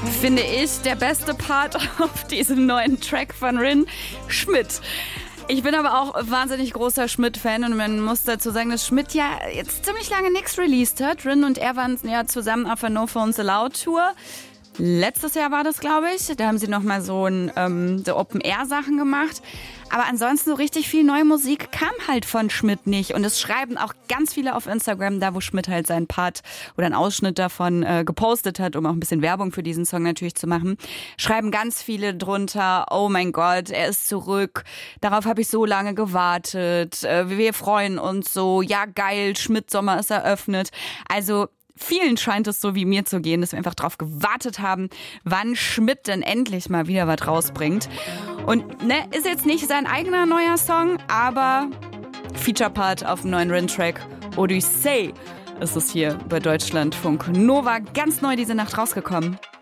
finde ich, der beste Part auf diesem neuen Track von Rin, Schmidt. Ich bin aber auch wahnsinnig großer Schmidt-Fan und man muss dazu sagen, dass Schmidt ja jetzt ziemlich lange nichts released hat. Rin und er waren ja zusammen auf der No Phones Allowed Tour. Letztes Jahr war das, glaube ich. Da haben sie nochmal so Open-Air-Sachen gemacht. Aber ansonsten so richtig viel neue Musik kam halt von Schmidt nicht. Und es schreiben auch ganz viele auf Instagram, da wo Schmidt halt seinen Part oder einen Ausschnitt davon gepostet hat, um auch ein bisschen Werbung für diesen Song natürlich zu machen, schreiben ganz viele drunter, oh mein Gott, er ist zurück. Darauf habe ich so lange gewartet. Wir freuen uns so. Ja, geil, Schmidt-Sommer ist eröffnet. Also vielen scheint es so wie mir zu gehen, dass wir einfach drauf gewartet haben, wann Schmidt denn endlich mal wieder was rausbringt. Und ist jetzt nicht sein eigener neuer Song, aber Feature-Part auf dem neuen Rin-Track Odyssey ist es hier bei Deutschlandfunk Nova ganz neu diese Nacht rausgekommen.